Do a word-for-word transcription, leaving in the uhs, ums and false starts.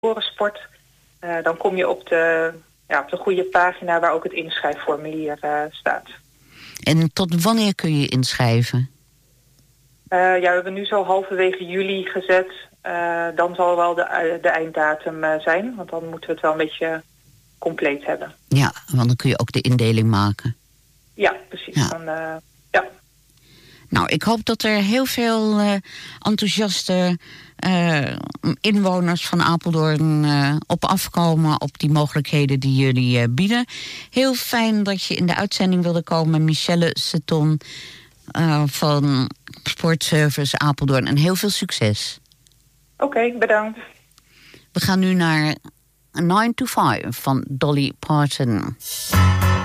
Sport. Uh, dan kom je op de, ja, op de goede pagina waar ook het inschrijfformulier uh, staat. En tot wanneer kun je inschrijven? Uh, ja, we hebben nu zo halverwege juli gezet. Uh, dan zal wel de, de einddatum uh, zijn. Want dan moeten we het wel een beetje compleet hebben. Ja, want dan kun je ook de indeling maken. Ja, precies. Ja. Dan, uh, ja. Nou, ik hoop dat er heel veel uh, enthousiaste uh, inwoners van Apeldoorn uh, op afkomen op die mogelijkheden die jullie uh, bieden. Heel fijn dat je in de uitzending wilde komen, Michelle Seton uh, van Sportservice Apeldoorn. En heel veel succes. Oké, okay, bedankt. We gaan nu naar nine to five van Dolly Parton.